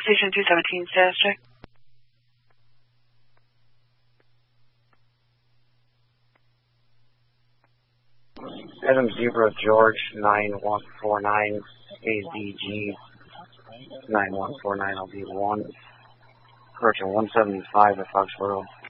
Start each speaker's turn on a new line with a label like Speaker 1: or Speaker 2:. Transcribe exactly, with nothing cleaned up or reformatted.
Speaker 1: Station two seventeen, status check.
Speaker 2: Adam Zebra George nine one four nine, A Z G nine one four nine L B one, approaching one seventy-five at Foxborough.